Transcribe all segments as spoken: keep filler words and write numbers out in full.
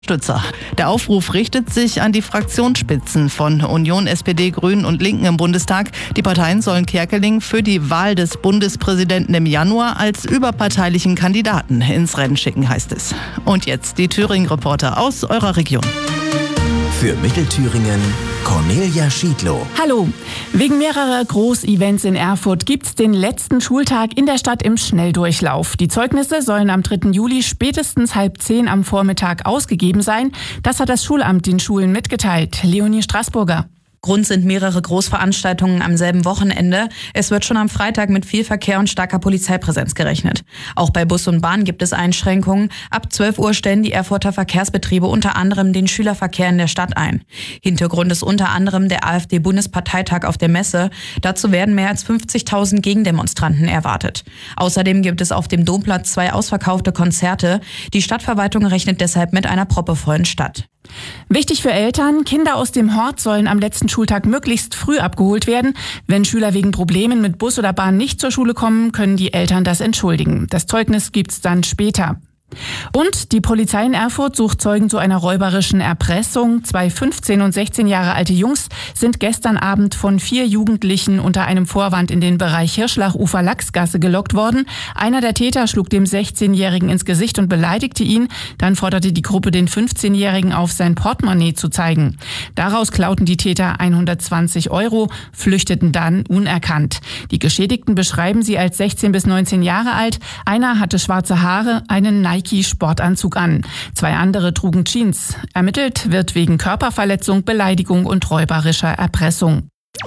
Stützer. Der Aufruf richtet sich an die Fraktionsspitzen von Union, S P D, Grünen und Linken im Bundestag. Die Parteien sollen Kerkeling für die Wahl des Bundespräsidenten im Januar als überparteilichen Kandidaten ins Rennen schicken, heißt es. Und jetzt die Thüringen-Reporter aus eurer Region. Für Mittelthüringen Cornelia Schiedlow. Hallo. Wegen mehrerer Großevents in Erfurt gibt's den letzten Schultag in der Stadt im Schnelldurchlauf. Die Zeugnisse sollen am dritten Juli spätestens halb zehn am Vormittag ausgegeben sein. Das hat das Schulamt den Schulen mitgeteilt. Leonie Straßburger. Grund sind mehrere Großveranstaltungen am selben Wochenende. Es wird schon am Freitag mit viel Verkehr und starker Polizeipräsenz gerechnet. Auch bei Bus und Bahn gibt es Einschränkungen. Ab zwölf Uhr stellen die Erfurter Verkehrsbetriebe unter anderem den Schülerverkehr in der Stadt ein. Hintergrund ist unter anderem der AfD-Bundesparteitag auf der Messe. Dazu werden mehr als fünfzigtausend Gegendemonstranten erwartet. Außerdem gibt es auf dem Domplatz zwei ausverkaufte Konzerte. Die Stadtverwaltung rechnet deshalb mit einer proppevollen Stadt. Wichtig für Eltern, Kinder aus dem Hort sollen am letzten Schultag möglichst früh abgeholt werden. Wenn Schüler wegen Problemen mit Bus oder Bahn nicht zur Schule kommen, können die Eltern das entschuldigen. Das Zeugnis gibt's dann später. Und die Polizei in Erfurt sucht Zeugen zu einer räuberischen Erpressung. Zwei fünfzehn und sechzehn Jahre alte Jungs sind gestern Abend von vier Jugendlichen unter einem Vorwand in den Bereich Hirschlach-Ufer-Lachsgasse gelockt worden. Einer der Täter schlug dem sechzehnjährigen ins Gesicht und beleidigte ihn. Dann forderte die Gruppe den fünfzehnjährigen auf, sein Portemonnaie zu zeigen. Daraus klauten die Täter hundertzwanzig Euro, flüchteten dann unerkannt. Die Geschädigten beschreiben sie als sechzehn bis neunzehn Jahre alt. Einer hatte schwarze Haare, einen Nike-Sportanzug an. Zwei andere trugen Jeans. Ermittelt wird wegen Körperverletzung, Beleidigung und räuberischer Erpressung.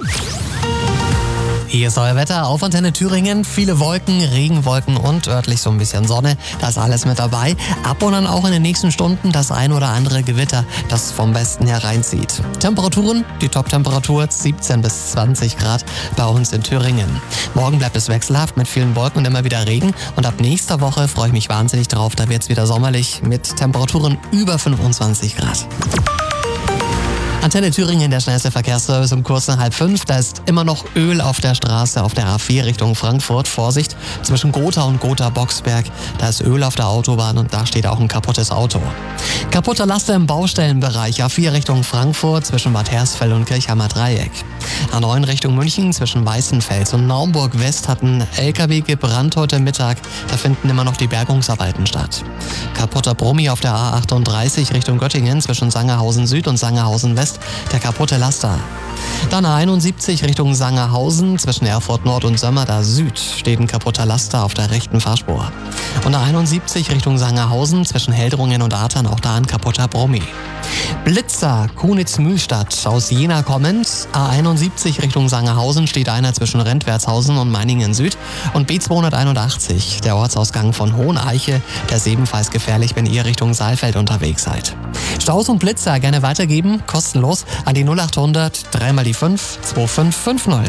Hier ist euer Wetter auf Antenne Thüringen. Viele Wolken, Regenwolken und örtlich so ein bisschen Sonne. Da ist alles mit dabei. Ab und an auch in den nächsten Stunden das ein oder andere Gewitter, das vom Westen hereinzieht. Temperaturen, die Top-Temperatur siebzehn bis zwanzig Grad bei uns in Thüringen. Morgen bleibt es wechselhaft mit vielen Wolken und immer wieder Regen. Und ab nächster Woche freue ich mich wahnsinnig drauf. Da wird es wieder sommerlich mit Temperaturen über fünfundzwanzig Grad. Antenne Thüringen, der schnellste Verkehrsservice um kurz nach halb fünf. Da ist immer noch Öl auf der Straße auf der A vier Richtung Frankfurt. Vorsicht, zwischen Gotha und Gotha-Boxberg. Da ist Öl auf der Autobahn und da steht auch ein kaputtes Auto. Kaputte Laster im Baustellenbereich. A vier Richtung Frankfurt zwischen Bad Hersfeld und Kirchheimer Dreieck. A neun Richtung München zwischen Weißenfels und Naumburg West hat ein L K W gebrannt heute Mittag. Da finden immer noch die Bergungsarbeiten statt. Kaputter Brummi auf der A achtunddreißig Richtung Göttingen zwischen Sangerhausen Süd und Sangerhausen West. Der kaputte Laster. Dann A einundsiebzig Richtung Sangerhausen zwischen Erfurt Nord und Sömmerda Süd steht ein kaputter Laster auf der rechten Fahrspur. Und A einundsiebzig Richtung Sangerhausen zwischen Heldrungen und Artern auch da ein kaputter Brummi. Blitzer, Kunitz-Mühlstadt aus Jena kommend. A einundsiebzig Richtung Sangerhausen steht einer zwischen Rentwertshausen und Meiningen Süd. Und B zweihunderteinundachtzig, der Ortsausgang von Hoheneiche, der ist ebenfalls gefährlich, wenn ihr Richtung Saalfeld unterwegs seid. Staus und Blitzer gerne weitergeben, kostenlos an die null achthundert, dreimal die fünf, zwei fünf fünf null.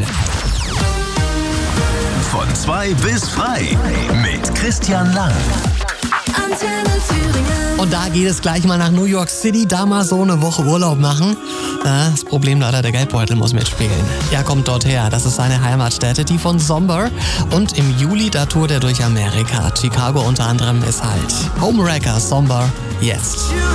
Von zwei bis frei mit Christian Lang. Antenne Thüringen. Und da geht es gleich mal nach New York City, da mal so eine Woche Urlaub machen. Das Problem leider, der Geldbeutel muss mitspielen. Er kommt dort her, das ist seine Heimatstätte, die von Somber. Und im Juli, da tourt er durch Amerika. Chicago unter anderem ist halt Homewrecker, Somber, jetzt.